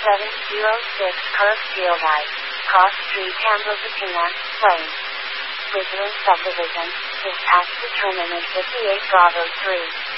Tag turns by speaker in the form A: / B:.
A: 706 Kirkfield Heights, Cross Street, Tampa, Patina, Plains. Ridgeland Subdivision, dispatch determinant 58 Bravo 3.